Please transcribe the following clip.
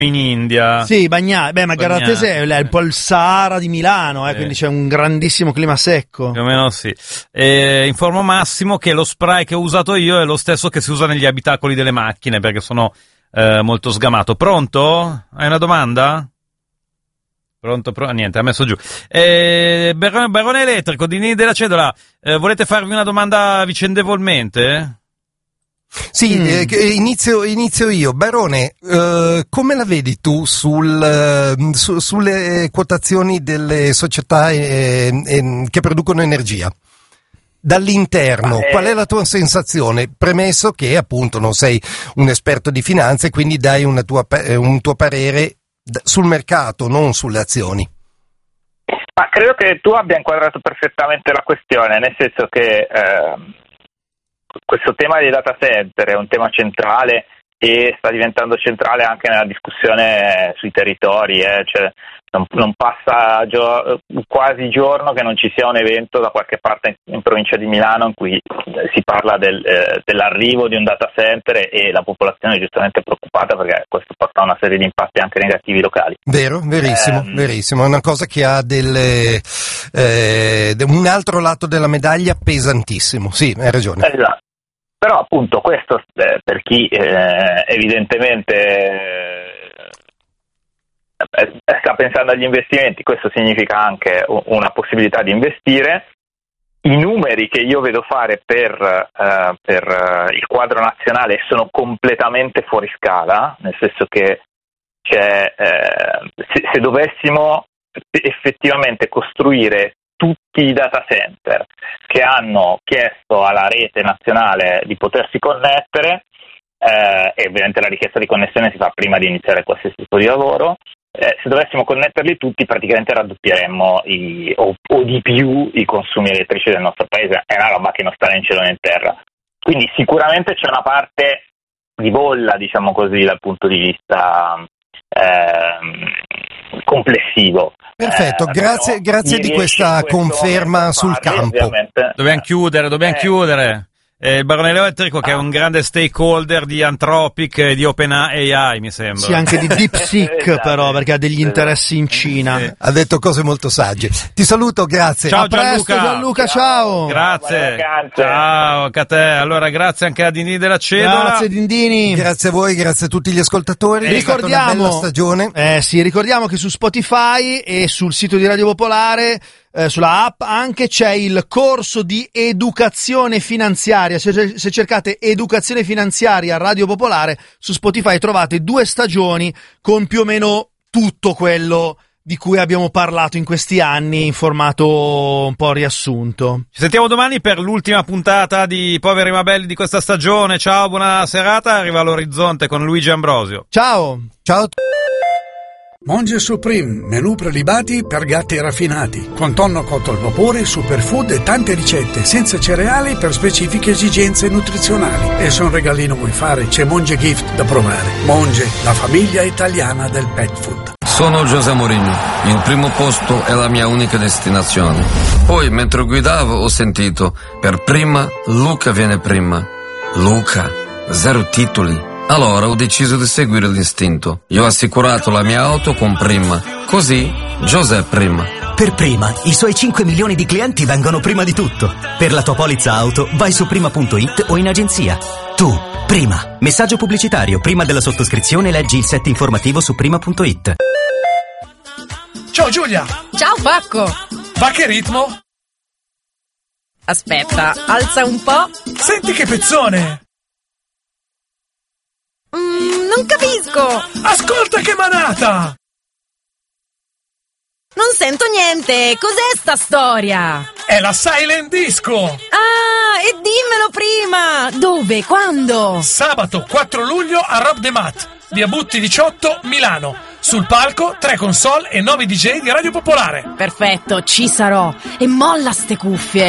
in India. Sì, bagnate. Ma Gardatese è un po' il Sahara di Milano, quindi c'è un grandissimo clima secco. Più o meno sì. Informo Massimo che lo spray che ho usato io è lo stesso che si usa negli abitacoli delle macchine, perché sono molto sgamato. Pronto? Hai una domanda? Pronto? Niente, ha messo giù. Barone Elettrico, di Nini della Cedola, volete farvi una domanda vicendevolmente? Sì, inizio io. Barone, come la vedi tu sulle quotazioni delle società che producono energia? Dall'interno, qual è la tua sensazione? Premesso che appunto non sei un esperto di finanza e quindi dai un tuo parere sul mercato, non sulle azioni. Ma credo che tu abbia inquadrato perfettamente la questione, nel senso che questo tema dei data center è un tema centrale e sta diventando centrale anche nella discussione sui territori, cioè non passa quasi giorno che non ci sia un evento da qualche parte in provincia di Milano in cui si parla dell'arrivo di un data center e la popolazione è giustamente preoccupata perché questo porta a una serie di impatti anche negativi locali. Verissimo, è una cosa che ha un altro lato della medaglia pesantissimo, sì, hai ragione. Esatto. Però appunto questo per chi evidentemente sta pensando agli investimenti, questo significa anche una possibilità di investire. I numeri che io vedo fare per il quadro nazionale sono completamente fuori scala, nel senso che se dovessimo effettivamente costruire tutti i data center che hanno chiesto alla rete nazionale di potersi connettere, e ovviamente la richiesta di connessione si fa prima di iniziare qualsiasi tipo di lavoro, se dovessimo connetterli tutti praticamente raddoppieremmo o di più i consumi elettrici del nostro paese. È una roba che non sta né in cielo né in terra, quindi sicuramente c'è una parte di bolla, diciamo così, dal punto di vista complessivo. Perfetto, grazie di questa conferma sul campo. Dobbiamo chiudere. Il Barone Elettrico che è un grande stakeholder di Anthropic e di OpenAI, mi sembra. Sì, anche di DeepSeek esatto, però, perché ha degli interessi in Cina. Ha detto cose molto sagge. Ti saluto, grazie. Ciao a presto, Gianluca, ciao. Grazie. Ciao anche a te. Allora, grazie anche a Dini della Cedola. Grazie Dindini. Grazie a voi, grazie a tutti gli ascoltatori. Ricordiamo, una bella stagione. Ricordiamo che su Spotify e sul sito di Radio Popolare, sulla app anche c'è il corso di educazione finanziaria. Se cercate educazione finanziaria Radio Popolare su Spotify trovate 2 stagioni con più o meno tutto quello di cui abbiamo parlato in questi anni in formato un po' riassunto. Ci sentiamo domani per l'ultima puntata di Poveri ma Belli di questa stagione. Ciao, buona serata, arriva all'orizzonte con Luigi Ambrosio. Ciao. Monge Supreme, menù prelibati per gatti raffinati, con tonno cotto al vapore, superfood e tante ricette, senza cereali per specifiche esigenze nutrizionali. E se un regalino vuoi fare, c'è Monge Gift da provare. Monge, la famiglia italiana del pet food. Sono José Mourinho, il primo posto è la mia unica destinazione. Poi, mentre guidavo, ho sentito, per prima, Luca viene prima. Luca, 0 titoli. Allora ho deciso di seguire l'istinto. Io ho assicurato la mia auto con Prima. Così, José Prima. Per Prima, i suoi 5 milioni di clienti vengono prima di tutto. Per la tua polizza auto, vai su prima.it o in agenzia. Tu, Prima. Messaggio pubblicitario. Prima della sottoscrizione leggi il set informativo su prima.it. Ciao Giulia. Ciao Pacco. Va che ritmo? Aspetta, alza un po'. Senti che pezzone. Non capisco. Ascolta che manata. Non sento niente. Cos'è sta storia? È la Silent Disco. Ah, e dimmelo prima. Dove? Quando? Sabato 4 luglio a Rob the Mat, via Butti 18, Milano. Sul palco 3 console e 9 DJ di Radio Popolare. Perfetto, ci sarò. E molla ste cuffie.